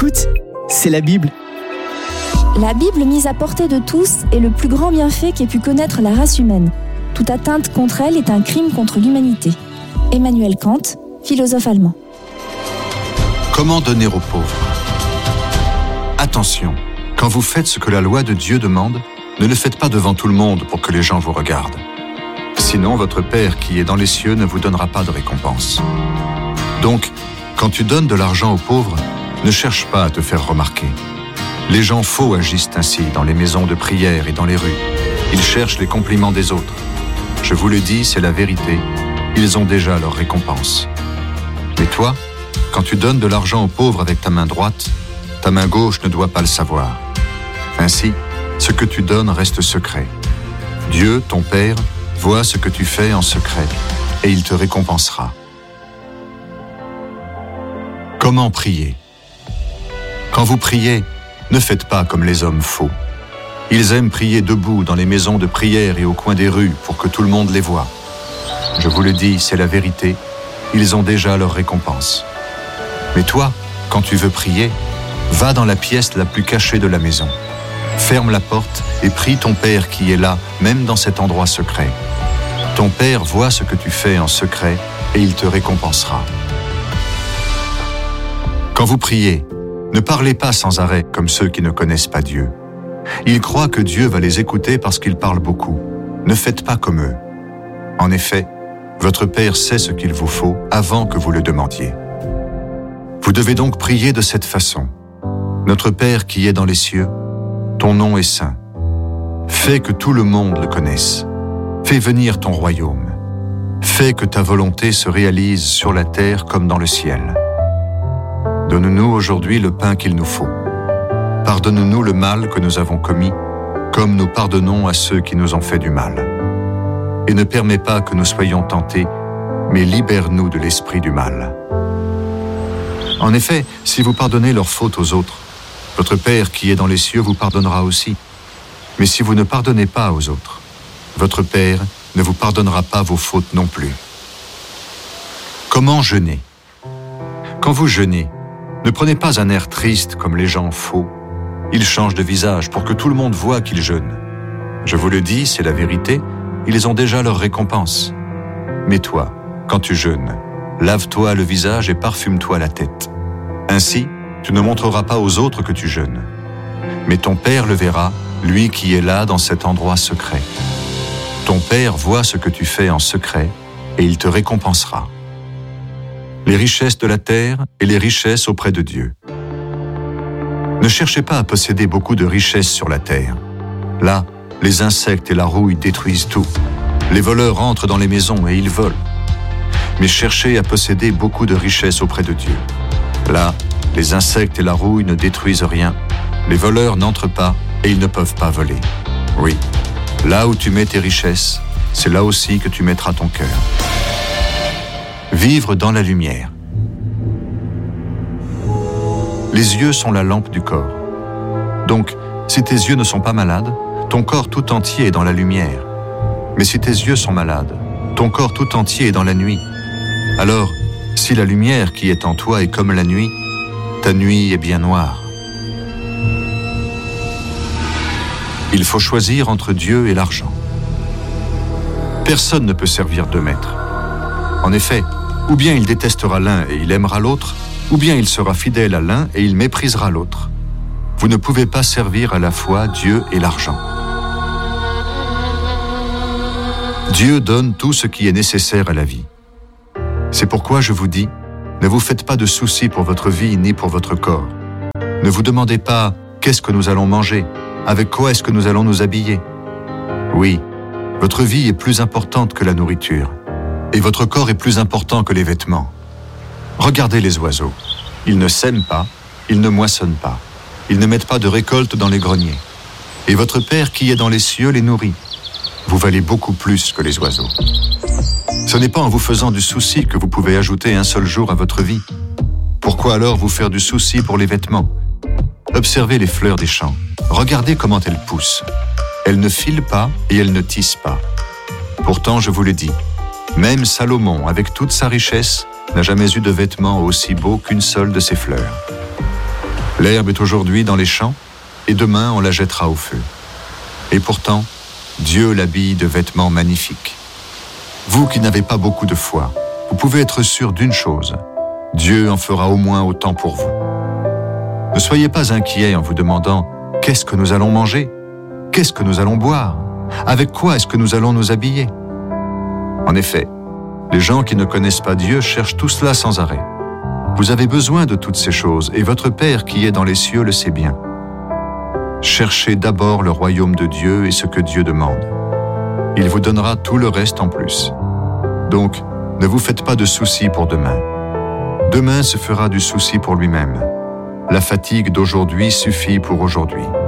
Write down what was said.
Écoute, c'est la Bible. La Bible mise à portée de tous est le plus grand bienfait qu'ait pu connaître la race humaine. Toute atteinte contre elle est un crime contre l'humanité. Emmanuel Kant, philosophe allemand. Comment donner aux pauvres ? Attention, quand vous faites ce que la loi de Dieu demande, ne le faites pas devant tout le monde pour que les gens vous regardent. Sinon, votre Père qui est dans les cieux ne vous donnera pas de récompense. Donc, quand tu donnes de l'argent aux pauvres, ne cherche pas à te faire remarquer. Les gens faux agissent ainsi dans les maisons de prière et dans les rues. Ils cherchent les compliments des autres. Je vous le dis, c'est la vérité. Ils ont déjà leur récompense. Mais toi, quand tu donnes de l'argent aux pauvres avec ta main droite, ta main gauche ne doit pas le savoir. Ainsi, ce que tu donnes reste secret. Dieu, ton Père, voit ce que tu fais en secret et il te récompensera. Comment prier ? Quand vous priez, ne faites pas comme les hommes faux. Ils aiment prier debout dans les maisons de prière et au coin des rues pour que tout le monde les voie. Je vous le dis, c'est la vérité, ils ont déjà leur récompense. Mais toi, quand tu veux prier, va dans la pièce la plus cachée de la maison. Ferme la porte et prie ton Père qui est là, même dans cet endroit secret. Ton Père voit ce que tu fais en secret et il te récompensera. Quand vous priez, ne parlez pas sans arrêt comme ceux qui ne connaissent pas Dieu. Ils croient que Dieu va les écouter parce qu'ils parlent beaucoup. Ne faites pas comme eux. En effet, votre Père sait ce qu'il vous faut avant que vous le demandiez. Vous devez donc prier de cette façon. Notre Père qui est dans les cieux, ton nom est saint. Fais que tout le monde le connaisse. Fais venir ton royaume. Fais que ta volonté se réalise sur la terre comme dans le ciel. Donne-nous aujourd'hui le pain qu'il nous faut. Pardonne-nous le mal que nous avons commis, comme nous pardonnons à ceux qui nous ont fait du mal. Et ne permets pas que nous soyons tentés, mais libère-nous de l'esprit du mal. En effet, si vous pardonnez leurs fautes aux autres, votre Père qui est dans les cieux vous pardonnera aussi. Mais si vous ne pardonnez pas aux autres, votre Père ne vous pardonnera pas vos fautes non plus. Comment jeûner ? Quand vous jeûnez, ne prenez pas un air triste comme les gens faux. Ils changent de visage pour que tout le monde voie qu'ils jeûnent. Je vous le dis, c'est la vérité, ils ont déjà leur récompense. Mais toi, quand tu jeûnes, lave-toi le visage et parfume-toi la tête. Ainsi, tu ne montreras pas aux autres que tu jeûnes. Mais ton Père le verra, lui qui est là dans cet endroit secret. Ton Père voit ce que tu fais en secret et il te récompensera. Les richesses de la terre et les richesses auprès de Dieu. Ne cherchez pas à posséder beaucoup de richesses sur la terre. Là, les insectes et la rouille détruisent tout. Les voleurs entrent dans les maisons et ils volent. Mais cherchez à posséder beaucoup de richesses auprès de Dieu. Là, les insectes et la rouille ne détruisent rien. Les voleurs n'entrent pas et ils ne peuvent pas voler. Oui, là où tu mets tes richesses, c'est là aussi que tu mettras ton cœur. Vivre dans la lumière. Les yeux sont la lampe du corps. Donc, si tes yeux ne sont pas malades, ton corps tout entier est dans la lumière. Mais si tes yeux sont malades, ton corps tout entier est dans la nuit. Alors, si la lumière qui est en toi est comme la nuit, ta nuit est bien noire. Il faut choisir entre Dieu et l'argent. Personne ne peut servir deux maîtres. En effet, ou bien il détestera l'un et il aimera l'autre, ou bien il sera fidèle à l'un et il méprisera l'autre. Vous ne pouvez pas servir à la fois Dieu et l'argent. Dieu donne tout ce qui est nécessaire à la vie. C'est pourquoi je vous dis, ne vous faites pas de soucis pour votre vie ni pour votre corps. Ne vous demandez pas qu'est-ce que nous allons manger, avec quoi est-ce que nous allons nous habiller. Oui, votre vie est plus importante que la nourriture, et votre corps est plus important que les vêtements. Regardez les oiseaux. Ils ne sèment pas, ils ne moissonnent pas, ils ne mettent pas de récolte dans les greniers. Et votre Père qui est dans les cieux les nourrit. Vous valez beaucoup plus que les oiseaux. Ce n'est pas en vous faisant du souci que vous pouvez ajouter un seul jour à votre vie. Pourquoi alors vous faire du souci pour les vêtements ? Observez les fleurs des champs. Regardez comment elles poussent. Elles ne filent pas et elles ne tissent pas. Pourtant, je vous le dis, même Salomon, avec toute sa richesse, n'a jamais eu de vêtements aussi beaux qu'une seule de ces fleurs. L'herbe est aujourd'hui dans les champs, et demain on la jettera au feu. Et pourtant, Dieu l'habille de vêtements magnifiques. Vous qui n'avez pas beaucoup de foi, vous pouvez être sûr d'une chose, Dieu en fera au moins autant pour vous. Ne soyez pas inquiets en vous demandant « Qu'est-ce que nous allons manger ? Qu'est-ce que nous allons boire ? Avec quoi est-ce que nous allons nous habiller ?» En effet, les gens qui ne connaissent pas Dieu cherchent tout cela sans arrêt. Vous avez besoin de toutes ces choses et votre Père qui est dans les cieux le sait bien. Cherchez d'abord le royaume de Dieu et ce que Dieu demande. Il vous donnera tout le reste en plus. Donc, ne vous faites pas de soucis pour demain. Demain se fera du souci pour lui-même. La fatigue d'aujourd'hui suffit pour aujourd'hui.